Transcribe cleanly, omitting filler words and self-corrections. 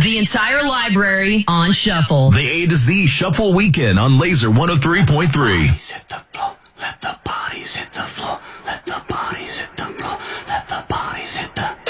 The entire library on shuffle. The A to Z Shuffle Weekend on Laser 103.3. Hit the floor, let the bodies hit the floor, let the